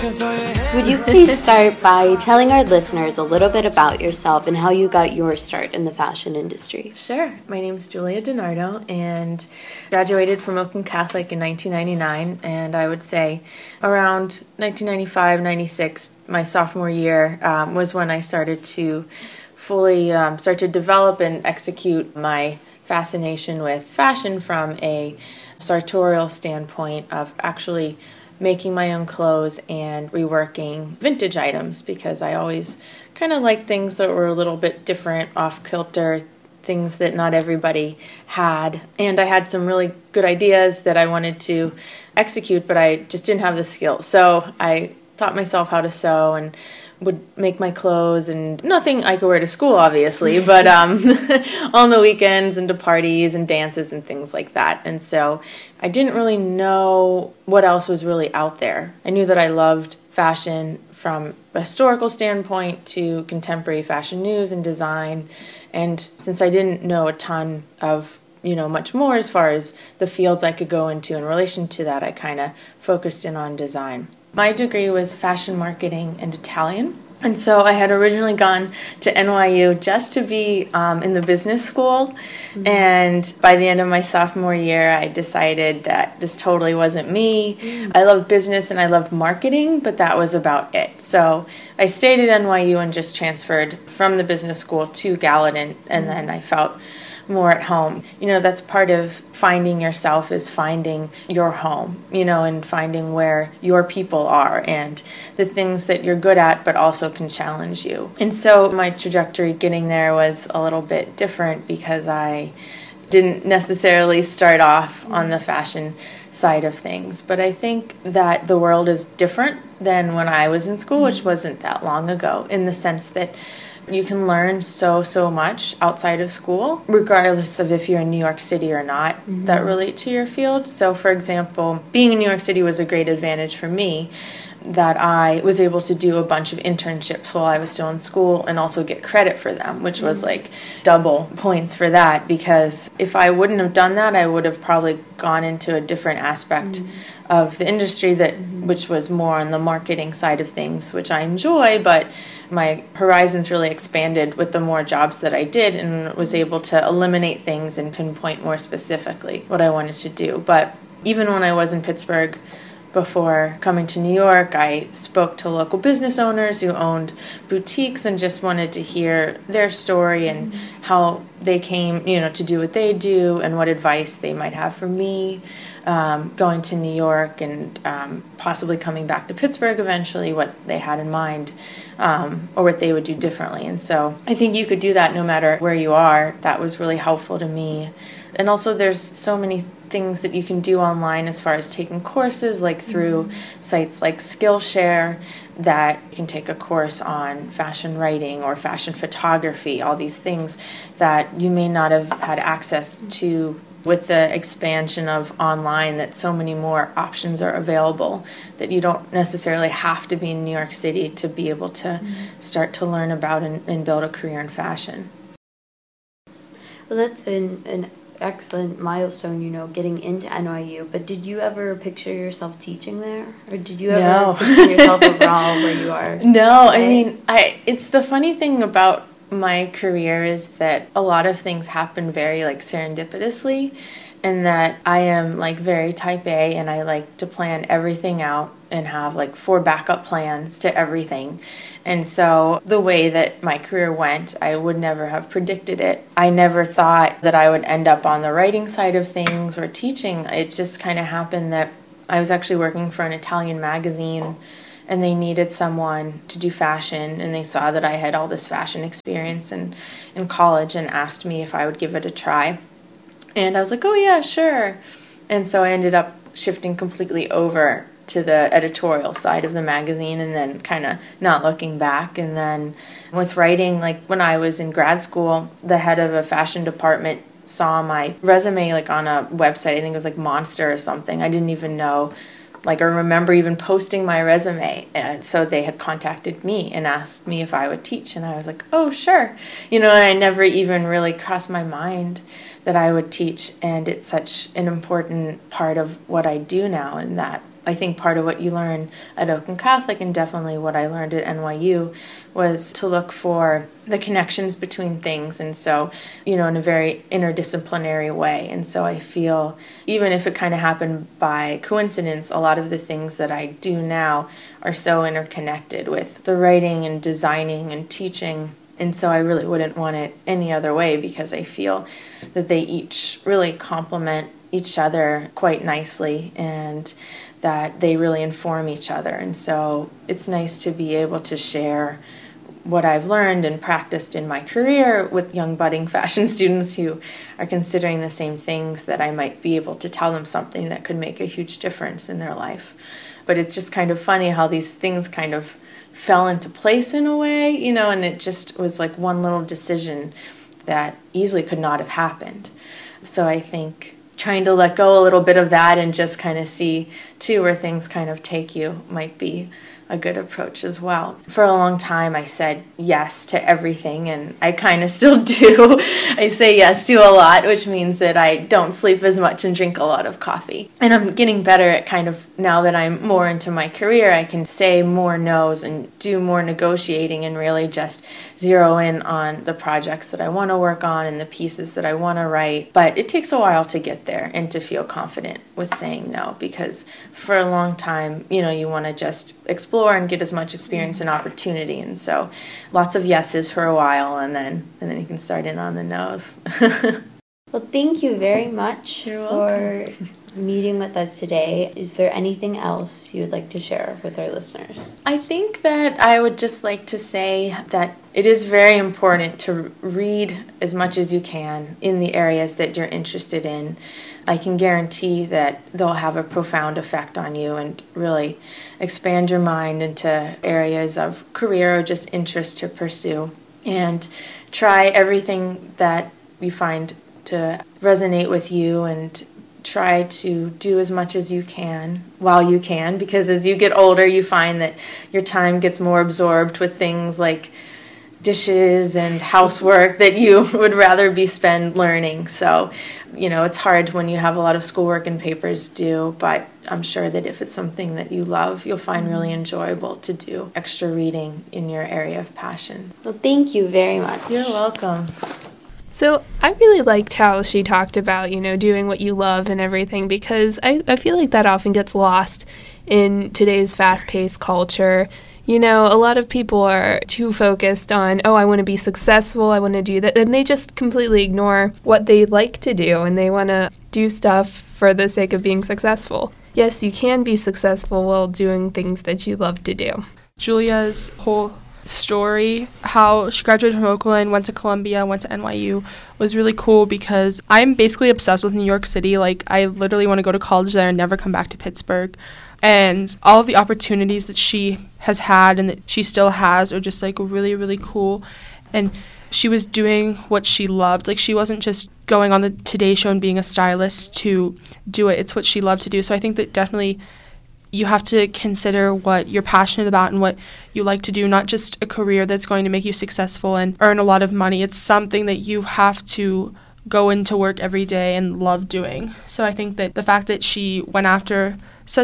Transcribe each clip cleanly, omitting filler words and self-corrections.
Would you please start by telling our listeners a little bit about yourself and how you got your start in the fashion industry? Sure. My name is Julia DiNardo and graduated from Oakland Catholic in 1999, and I would say around 1995-96, my sophomore year, was when I started to fully start to develop and execute my fascination with fashion from a sartorial standpoint of actually making my own clothes and reworking vintage items, because I always kind of liked things that were a little bit different, off-kilter, things that not everybody had. And I had some really good ideas that I wanted to execute, but I just didn't have the skills. So I taught myself how to sew and would make my clothes, and nothing I could wear to school, obviously, but on the weekends and to parties and dances and things like that. And so I didn't really know what else was really out there. I knew that I loved fashion from a historical standpoint to contemporary fashion news and design. And since I didn't know a ton of much more as far as the fields I could go into in relation to that, I kind of focused in on design. My degree was fashion marketing and Italian, and so I had originally gone to NYU just to be in the business school, and by the end of my sophomore year, I decided that this totally wasn't me. I loved business and I loved marketing, but that was about it. So I stayed at NYU and just transferred from the business school to Gallatin, and then I felt more at home. That's part of finding yourself, is finding your home, and finding where your people are and the things that you're good at but also can challenge you. And so my trajectory getting there was a little bit different, because I didn't necessarily start off on the fashion side of things. But I think that the world is different than when I was in school, which wasn't that long ago, in the sense that you can learn so much outside of school, regardless of if you're in New York City or not, that relate to your field. So, for example, being in New York City was a great advantage for me, that I was able to do a bunch of internships while I was still in school and also get credit for them, which was like double points for that, because if I wouldn't have done that, I would have probably gone into a different aspect of the industry which was more on the marketing side of things, which I enjoy, but my horizons really expanded with the more jobs that I did, and was able to eliminate things and pinpoint more specifically what I wanted to do. But even when I was in Pittsburgh, before coming to New York, I spoke to local business owners who owned boutiques and just wanted to hear their story and how they came, to do what they do, and what advice they might have for me going to New York, and possibly coming back to Pittsburgh eventually, what they had in mind, or what they would do differently. And so I think you could do that no matter where you are. That was really helpful to me. And also there's so many things that you can do online as far as taking courses, like through sites like Skillshare, that you can take a course on fashion writing or fashion photography, all these things that you may not have had access to with the expansion of online, that so many more options are available, that you don't necessarily have to be in New York City to be able to start to learn about and build a career in fashion. Well, that's an excellent milestone, getting into NYU. But did you ever picture yourself teaching there? Or did you ever picture yourself overall where you are? No, today? I mean, it's the funny thing about my career is that a lot of things happen very serendipitously, and that I am very type A, and I like to plan everything out and have 4 backup plans to everything. And so the way that my career went, I would never have predicted it. I never thought that I would end up on the writing side of things or teaching. It just kind of happened that I was actually working for an Italian magazine, and they needed someone to do fashion, and they saw that I had all this fashion experience in college, and asked me if I would give it a try. And I was like, oh yeah, sure. And so I ended up shifting completely over to the editorial side of the magazine, and then kind of not looking back. And then with writing, when I was in grad school, the head of a fashion department saw my resume on a website. I think it was Monster or something. I didn't even know I remember even posting my resume. And so they had contacted me and asked me if I would teach. And I was like, oh, sure. And I never even really crossed my mind that I would teach. And it's such an important part of what I do now, and that I think part of what you learn at Oakland Catholic, and definitely what I learned at NYU, was to look for the connections between things, and so, in a very interdisciplinary way. And so I feel, even if it kind of happened by coincidence, a lot of the things that I do now are so interconnected with the writing and designing and teaching. And so I really wouldn't want it any other way, because I feel that they each really complement each other quite nicely, and that they really inform each other. And so it's nice to be able to share what I've learned and practiced in my career with young budding fashion students who are considering the same things, that I might be able to tell them something that could make a huge difference in their life. But it's just kind of funny how these things kind of fell into place in a way, and it just was like one little decision that easily could not have happened. So I think trying to let go a little bit of that and just kind of see, too, where things kind of take you might be a good approach as well. For a long time, I said yes to everything, and I kind of still do. I say yes to a lot, which means that I don't sleep as much and drink a lot of coffee. And I'm getting better at kind of, now that I'm more into my career, I can say more no's and do more negotiating and really just zero in on the projects that I want to work on and the pieces that I want to write. But it takes a while to get there and to feel confident with saying no, because for a long time, you want to just explore and get as much experience and opportunity. And so lots of yeses for a while, and then you can start in on the no's. Well, thank you very much for meeting with us today. Is there anything else you would like to share with our listeners? I think that I would just like to say that it is very important to read as much as you can in the areas that you're interested in. I can guarantee that they'll have a profound effect on you and really expand your mind into areas of career or just interest to pursue. And try everything that you find to resonate with you, and try to do as much as you can while you can, because as you get older, you find that your time gets more absorbed with things like dishes and housework that you would rather be spent learning. So, it's hard when you have a lot of schoolwork and papers due, but I'm sure that if it's something that you love, you'll find really enjoyable to do extra reading in your area of passion. Well, thank you very much. You're welcome. So I really liked how she talked about, doing what you love and everything, because I feel like that often gets lost in today's fast-paced culture. A lot of people are too focused on, I want to be successful, I want to do that, and they just completely ignore what they like to do, and they want to do stuff for the sake of being successful. Yes, you can be successful while doing things that you love to do. Julia's whole story, how she graduated from Oakland, went to Columbia, went to NYU, was really cool, because I'm basically obsessed with New York City. Like, I literally want to go to college there and never come back to Pittsburgh. And all of the opportunities that she has had and that she still has are just like really, really cool. And she was doing what she loved. Like, she wasn't just going on the Today Show and being a stylist to do it. It's what she loved to do. So I think that definitely you have to consider what you're passionate about and what you like to do, not just a career that's going to make you successful and earn a lot of money. It's something that you have to go into work every day and love doing. So I think that the fact that she went after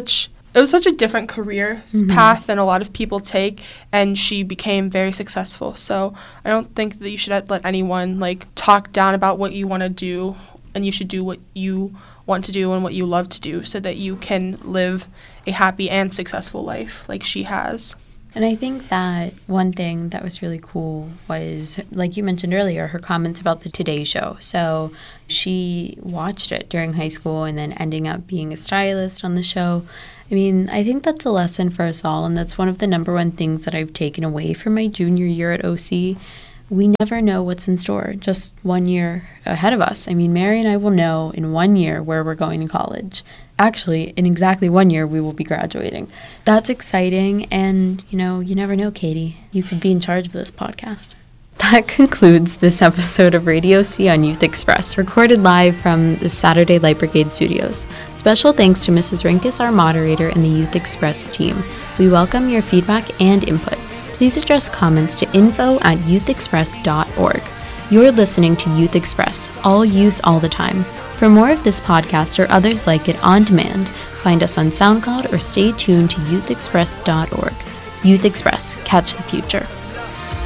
it was such a different career path than a lot of people take, and she became very successful. So I don't think that you should let anyone talk down about what you want to do, and you should do what you want to do and what you love to do, so that you can live a happy and successful life like she has. And I think that one thing that was really cool was, like you mentioned earlier, her comments about the Today Show. So she watched it during high school and then ending up being a stylist on the show. I mean, I think that's a lesson for us all, and that's one of the number one things that I've taken away from my junior year at OC. We never know what's in store, just 1 year ahead of us. I mean, Mary and I will know in 1 year where we're going to college. Actually, in exactly 1 year, we will be graduating. That's exciting, and, you never know, Katie. You could be in charge of this podcast. That concludes this episode of Radio C on Youth Express, recorded live from the Saturday Light Brigade studios. Special thanks to Mrs. Rinkus, our moderator, and the Youth Express team. We welcome your feedback and input. Please address comments to info@youthexpress.org. You're listening to Youth Express, all youth all the time. For more of this podcast or others like it on demand, find us on SoundCloud or stay tuned to youthexpress.org. Youth Express, catch the future.